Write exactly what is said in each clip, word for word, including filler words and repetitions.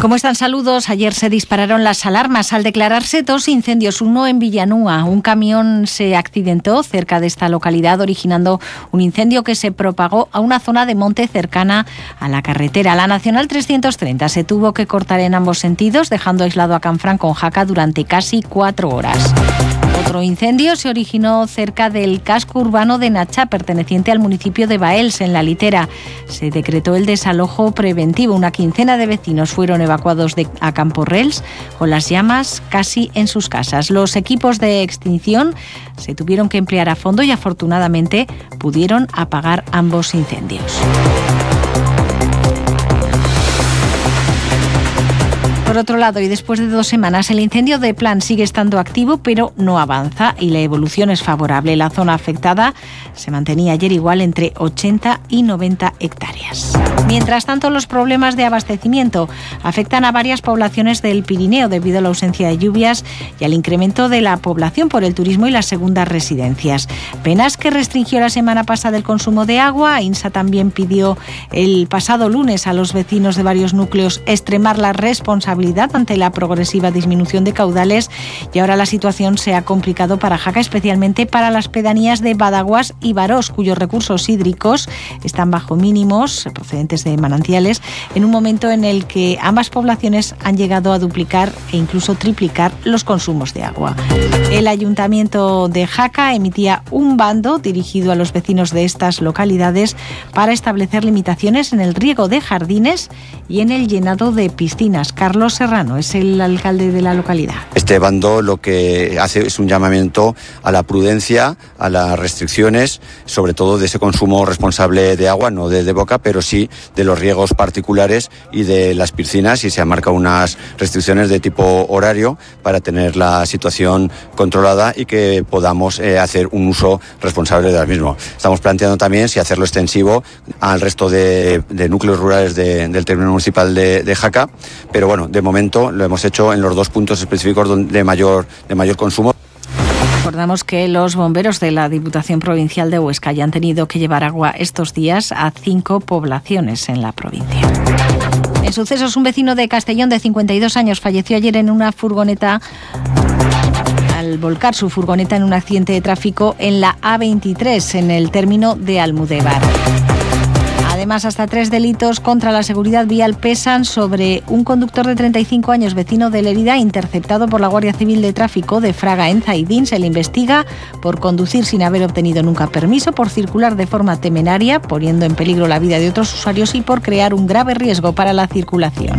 ¿Cómo están? Saludos. Ayer se dispararon las alarmas al declararse dos incendios, uno en Villanúa. Un camión se accidentó cerca de esta localidad, originando un incendio que se propagó a una zona de monte cercana a la carretera. La Nacional trescientos treinta se tuvo que cortar en ambos sentidos, dejando aislado a Canfranc con Jaca durante casi cuatro horas. Otro incendio se originó cerca del casco urbano de Nachá, perteneciente al municipio de Baels, en la Litera. Se decretó el desalojo preventivo. Una quincena de vecinos fueron evacuados de, a Camporrels con las llamas casi en sus casas. Los equipos de extinción se tuvieron que emplear a fondo y afortunadamente pudieron apagar ambos incendios. Por otro lado, y después de dos semanas, el incendio de Plan sigue estando activo, pero no avanza y la evolución es favorable. La zona afectada se mantenía ayer igual entre ochenta y noventa hectáreas. Mientras tanto, los problemas de abastecimiento afectan a varias poblaciones del Pirineo debido a la ausencia de lluvias y al incremento de la población por el turismo y las segundas residencias. Penasque restringió la semana pasada el consumo de agua. INSA también pidió el pasado lunes a los vecinos de varios núcleos extremar la responsabilidad ante la progresiva disminución de caudales, y ahora la situación se ha complicado para Jaca, especialmente para las pedanías de Badaguas y Barós, cuyos recursos hídricos están bajo mínimos procedentes de manantiales, en un momento en el que ambas poblaciones han llegado a duplicar e incluso triplicar los consumos de agua. El Ayuntamiento de Jaca emitía un bando dirigido a los vecinos de estas localidades para establecer limitaciones en el riego de jardines y en el llenado de piscinas. Carlos Serrano es el alcalde de la localidad. Este bando lo que hace es un llamamiento a la prudencia, a las restricciones, sobre todo de ese consumo responsable de agua, no de, de boca, pero sí de los riegos particulares y de las piscinas, y se han marcado unas restricciones de tipo horario para tener la situación controlada y que podamos eh, hacer un uso responsable de las mismas. Estamos planteando también si hacerlo extensivo al resto de, de núcleos rurales de, del término municipal de, de Jaca, pero bueno, de momento lo hemos hecho en los dos puntos específicos de mayor, de mayor consumo. Recordamos que los bomberos de la Diputación Provincial de Huesca ya han tenido que llevar agua estos días a cinco poblaciones en la provincia. En sucesos, un vecino de Castellón de cincuenta y dos años falleció ayer en una furgoneta al volcar su furgoneta en un accidente de tráfico en la A veintitrés, en el término de Almudévar. Además, hasta tres delitos contra la seguridad vial pesan sobre un conductor de treinta y cinco años, vecino de Lérida, interceptado por la Guardia Civil de Tráfico de Fraga en Zaidín. Se le investiga por conducir sin haber obtenido nunca permiso, por circular de forma temeraria, poniendo en peligro la vida de otros usuarios, y por crear un grave riesgo para la circulación.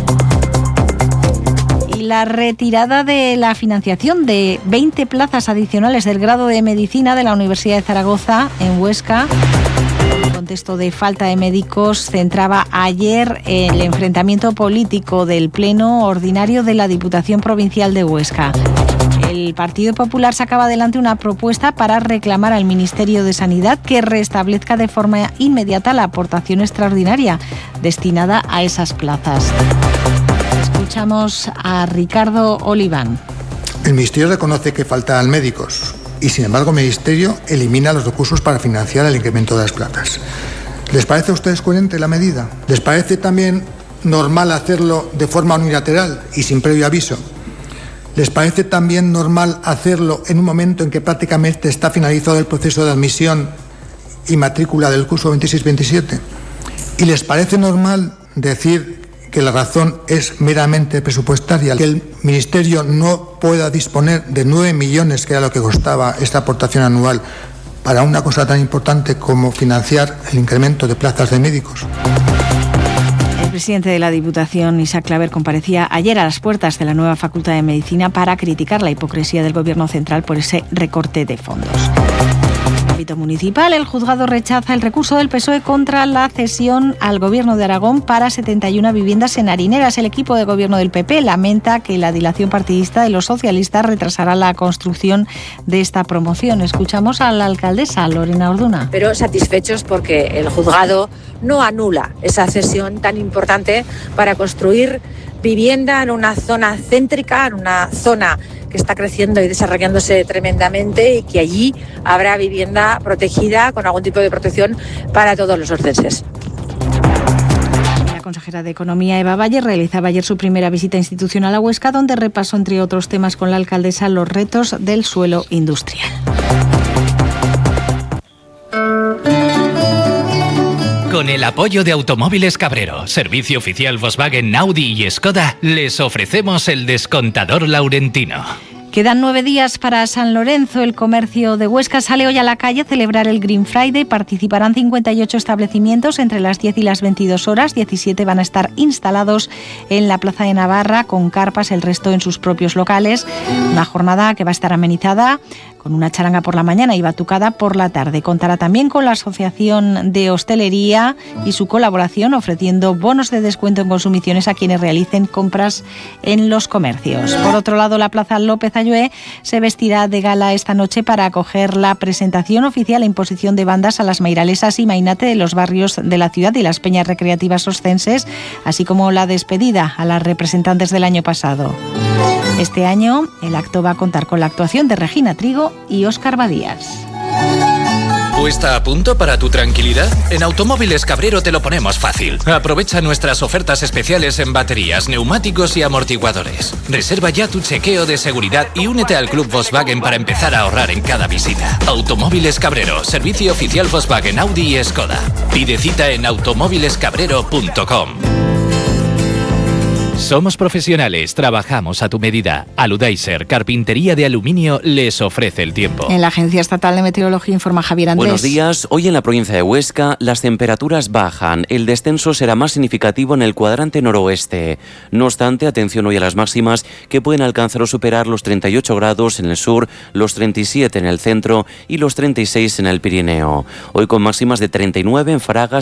La retirada de la financiación de veinte plazas adicionales del grado de Medicina de la Universidad de Zaragoza en Huesca, en contexto de falta de médicos, centraba ayer el enfrentamiento político del Pleno Ordinario de la Diputación Provincial de Huesca. El Partido Popular sacaba adelante una propuesta para reclamar al Ministerio de Sanidad que restablezca de forma inmediata la aportación extraordinaria destinada a esas plazas. Escuchamos a Ricardo Oliván. El Ministerio reconoce que faltan médicos y, sin embargo, el Ministerio elimina los recursos para financiar el incremento de las plazas. ¿Les parece a ustedes coherente la medida? ¿Les parece también normal hacerlo de forma unilateral y sin previo aviso? ¿Les parece también normal hacerlo en un momento en que prácticamente está finalizado el proceso de admisión y matrícula del curso veintiséis veintisiete? ¿Y les parece normal decir que la razón es meramente presupuestaria, que el Ministerio no pueda disponer de nueve millones, que era lo que costaba esta aportación anual, para una cosa tan importante como financiar el incremento de plazas de médicos? El presidente de la Diputación, Isaac Claver, comparecía ayer a las puertas de la nueva Facultad de Medicina para criticar la hipocresía del Gobierno central por ese recorte de fondos. En el ámbito municipal, el juzgado rechaza el recurso del P S O E contra la cesión al Gobierno de Aragón para setenta y una viviendas en Harineras. El equipo de gobierno del P P lamenta que la dilación partidista de los socialistas retrasará la construcción de esta promoción. Escuchamos a la alcaldesa, Lorena Orduna. Pero satisfechos porque el juzgado no anula esa cesión tan importante para construir vivienda en una zona céntrica, en una zona que está creciendo y desarrollándose tremendamente, y que allí habrá vivienda protegida con algún tipo de protección para todos los orcenses. consejera de Economía, Eva Valle, realizaba ayer su primera visita institucional a Huesca, donde repasó, entre otros temas, con la alcaldesa los retos del suelo industrial. Con el apoyo de Automóviles Cabrero, servicio oficial Volkswagen, Audi y Skoda, les ofrecemos el descontador laurentino. Quedan nueve días para San Lorenzo. El comercio de Huesca sale hoy a la calle a celebrar el Green Friday. Participarán cincuenta y ocho establecimientos entre las diez y las veintidós horas. diecisiete van a estar instalados en la Plaza de Navarra con carpas, el resto en sus propios locales. Una jornada que va a estar amenizada con una charanga por la mañana y batucada por la tarde. Contará también con la Asociación de Hostelería y su colaboración, ofreciendo bonos de descuento en consumiciones a quienes realicen compras en los comercios. Por otro lado, la Plaza López Ayué se vestirá de gala esta noche para acoger la presentación oficial e imposición de bandas a las mairalesas y mainate de los barrios de la ciudad y las peñas recreativas oscenses, así como la despedida a las representantes del año pasado. Este año el acto va a contar con la actuación de Regina Trigo y Óscar Badías. ¿Puesta a punto para tu tranquilidad? En Automóviles Cabrero te lo ponemos fácil. Aprovecha nuestras ofertas especiales en baterías, neumáticos y amortiguadores. Reserva ya tu chequeo de seguridad y únete al Club Volkswagen para empezar a ahorrar en cada visita. Automóviles Cabrero, servicio oficial Volkswagen, Audi y Skoda. Pide cita en automóviles cabrero punto com. Somos profesionales, trabajamos a tu medida. Aludaiser, carpintería de aluminio, les ofrece el tiempo. En la Agencia Estatal de Meteorología informa Javier Andrés. Buenos días. Hoy en la provincia de Huesca las temperaturas bajan. El descenso será más significativo en el cuadrante noroeste. No obstante, atención hoy a las máximas, que pueden alcanzar o superar los treinta y ocho grados en el sur, los treinta y siete en el centro y los treinta y seis en el Pirineo. Hoy con máximas de treinta y nueve en Fraga,